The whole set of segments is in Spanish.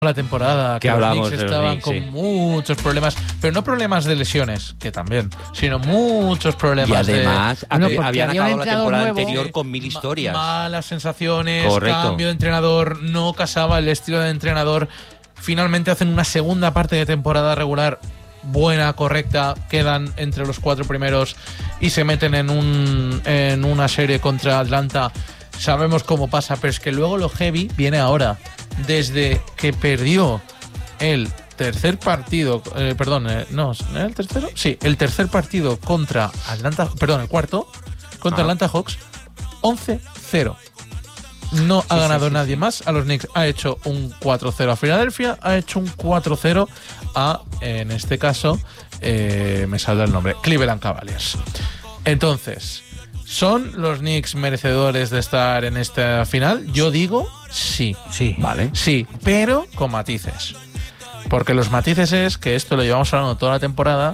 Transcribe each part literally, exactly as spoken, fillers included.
la temporada, que, que los hablamos Knicks de los estaban Knicks, con sí. muchos problemas, pero no problemas de lesiones, que también, sino muchos problemas y además de, habían, de, habían había acabado la temporada nuevo, anterior con mil ma- historias. malas sensaciones, Correcto. cambio de entrenador, no casaba el estilo de entrenador. Finalmente hacen una segunda parte de temporada regular buena, correcta, quedan entre los cuatro primeros y se meten en un en una serie contra Atlanta. Sabemos cómo pasa, pero es que luego lo heavy viene ahora. Desde que perdió el tercer partido, eh, perdón, eh, no, ¿era el tercero? Sí, el tercer partido contra Atlanta, perdón, el cuarto, contra Ah. Atlanta Hawks, once cero. No ha Sí, ganado sí, sí, nadie sí. más a los Knicks. Ha hecho un cuatro cero a Filadelfia, ha hecho un cuatro cero a, en este caso, eh, me saldrá el nombre, Cleveland Cavaliers. Entonces, ¿son los Knicks merecedores de estar en esta final? Yo digo sí. Sí. Vale. Sí, pero con matices. Porque los matices es que esto lo llevamos hablando toda la temporada.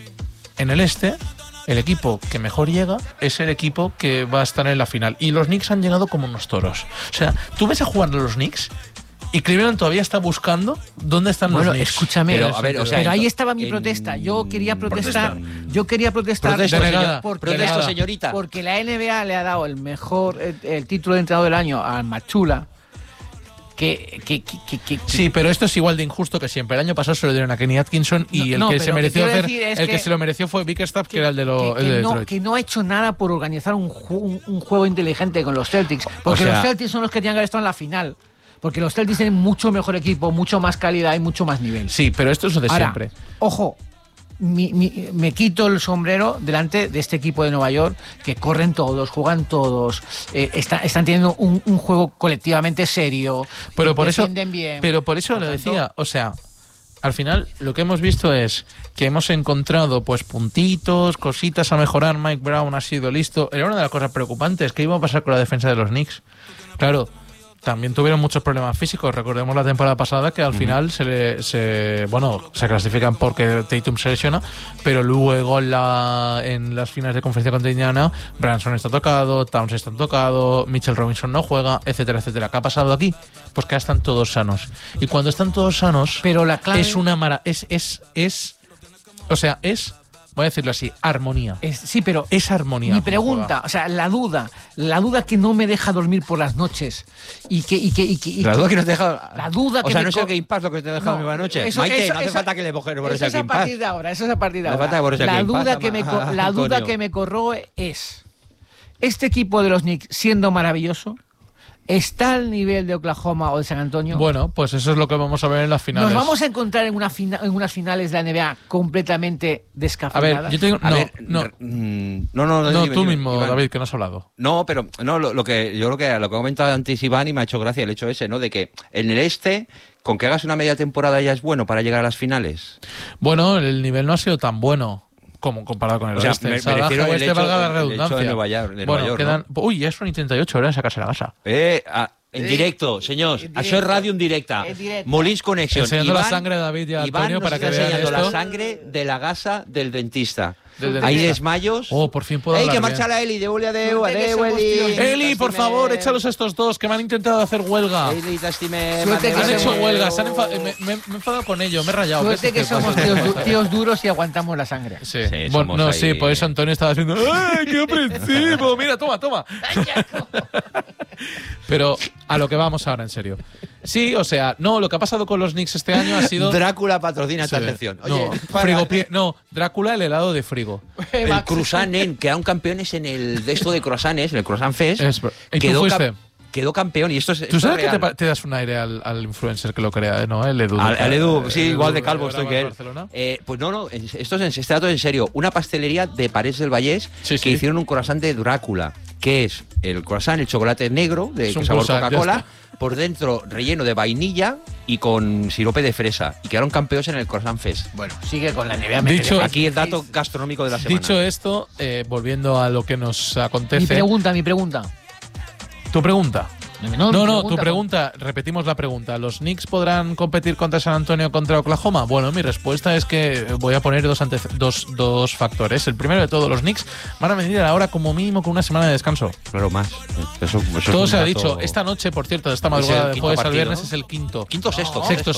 En el este, el equipo que mejor llega es el equipo que va a estar en la final. Y los Knicks han llegado como unos toros. O sea, tú ves a jugar a los Knicks y Cleveland todavía está buscando dónde están Bueno, los Knicks. escúchame, Pero, a ver, o sea, pero ahí en- estaba mi en- protesta. Yo quería protestar. Protesta. Yo quería protestar. Protesto, Denegada. señor. Porque, Protesto, Denegada. señorita. porque la N B A le ha dado el mejor el, el título de entrenador del año a Machula. Que, que, que, que, que- Sí, pero esto es igual de injusto que siempre. El año pasado se lo dieron a Kenny Atkinson y No, el no, que pero se lo que mereció quiero hacer, decir es el que, que- se lo mereció fue Bickerstaff, que, era el de, lo, que- el que de no, Detroit. que no ha hecho nada por organizar un, ju- un, un juego inteligente con los Celtics. Porque O sea- los Celtics son los que tenían que haber estado en la final. Porque los Celtics tienen mucho mejor equipo, mucho más calidad y mucho más nivel. Sí, pero esto es lo de Ahora, siempre. ojo, mi- mi- me quito el sombrero delante de este equipo de Nueva York, que corren todos, juegan todos, eh, está- están teniendo un, un juego colectivamente serio, Pero por eso, defienden bien. pero por eso Por lo tanto, decía, o sea, al final lo que hemos visto es que hemos encontrado pues puntitos, cositas a mejorar. Mike Brown ha sido listo. Era una de las cosas preocupantes. ¿Qué iba a pasar con la defensa de los Knicks? Claro, también tuvieron muchos problemas físicos. Recordemos la temporada pasada que al final se le, se, bueno, se clasifican porque Tatum se lesiona, pero luego en, la, en las finales de conferencia contra Indiana, Branson está tocado, Towns está tocado, Mitchell Robinson no juega, etcétera, etcétera. ¿Qué ha pasado aquí? Pues que ya están todos sanos. Y cuando están todos sanos, Pero la clave es una mara, es, es, es, o sea, es, voy a decirlo así, armonía. es- sí, pero Es armonía. mi como pregunta, juega. o sea, la duda, la duda que no me deja dormir por las noches y que y que y que, y La que- duda que nos deja. la duda O que sea, me no es el co- Game Pass lo que te deja No, mi buena noche. eso- Maite, eso- no hace eso- falta que le borres eso el es a Game Pass. partir de ahora, eso es a partir de No hace ahora. falta que borres el La Game Pass, duda que me co- ama- la duda Antonio. que me corroe es este equipo de los Knicks siendo maravilloso, ¿está al nivel de Oklahoma o de San Antonio? Bueno, pues eso es lo que vamos a ver en las finales. ¿Nos vamos a encontrar en, una fina- en unas finales de la N B A completamente A ver, descafeinadas? yo te digo, A no, ver, no, mm, no, no, no, dime, tú dime, mismo, Iván. David, que no has hablado. No, pero no, lo, lo que yo creo que lo que ha comentado antes Iván y me ha hecho gracia el hecho ese, ¿no? De que en el este, con que hagas una media temporada ya es bueno para llegar a las finales. Bueno, el nivel no ha sido tan bueno como comparado con el O sea, oeste. me- O sea, me refiero el al oeste hecho- valga la el hecho de redundancia. Nueva York- de bueno, Nueva York, quedan, ¿no? uy, ya son y treinta y ocho horas en sacarse la casa. Eh, ah, en Eh, directo, señors. en Això és directo. ràdio en directe. En directo. Molins Connection. Enseñando la Iván- sangre de David y a Iván Antonio nos para está que vean enseñando esto. la sangre de la gasa del dentista. Del Hay dentista. desmayos. Oh, por fin puedo Ey, hablar que bien. marcha la Eli, de Uli, adeu, Suerte que adeu, somos Eli. tíos. Eli, por favor, échalos a estos dos que me han intentado hacer huelga. Eli, t'estimem. Suerte que Han adeu. hecho somos- huelga, se han enfa- me, me- me he enfadado con ellos, me he rayado. Suerte ¿ves? que somos tíos, du- tíos duros y aguantamos la sangre. Sí, Sí, bueno, somos no, ahí. sí, por eso Antonio estaba haciendo ¡ay, qué ofensivo! Mira, toma, toma. Pero a lo que vamos ahora, en serio. Sí, o sea, no, lo que ha pasado con los Knicks este año ha sido... Drácula patrocina esta Sí. sección. No, Oye, para- frigopie- no, Drácula, el helado de frigo. el croissant, nen, quedaron campeones en el de esto de croissants, en el Croissant Fest. Es- ¿y tú quedó, fuiste? cam- quedó campeón y esto es. ¿Tú esto sabes es que te, real. pa- te das un aire al, al influencer que lo crea, ¿no? El Edu. Al, al Edu, sí, El igual de Edu calvo de estoy Bravas que él. Barcelona. Eh, pues no, no, en- esto es en, este dato es en serio. Una pastelería de Parets del Vallès Sí, que sí. hicieron un croissant de Drácula, que es el croissant, el chocolate negro, de Es un sabor croissant, ya Coca-Cola, está. por dentro relleno de vainilla y con sirope de fresa. Y quedaron campeones en el Croissant Fest. Bueno, sigue con la N B A. me Dicho- interesa. Aquí el dato gastronómico de la semana. Dicho esto, eh, volviendo a lo que nos Mi acontece. pregunta, mi pregunta. Tu pregunta. No, no, no, tu pregunta, repetimos la pregunta. ¿Los Knicks podrán competir contra San Antonio contra Oklahoma? Bueno, mi respuesta es que voy a poner dos, ante, dos, dos factores. El primero de todos, los Knicks van a venir ahora como mínimo con una semana de descanso. Claro, más. Eso, eso Todo es se ha dato... dicho. Esta noche, por cierto, de esta madrugada de jueves al viernes, ¿no? Es el quinto. Quinto o sexto. No, sexto,